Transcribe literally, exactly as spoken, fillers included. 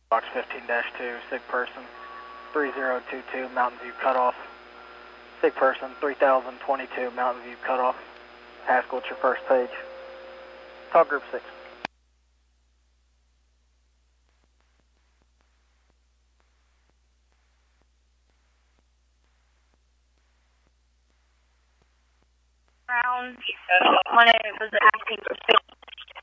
Box fifteen dash two, sick person, three zero two two, Mountain View cutoff. Sick person, three thousand twenty-two, Mountain View cutoff. Haskell, it's your first page. Talk group six. Round when it was acting for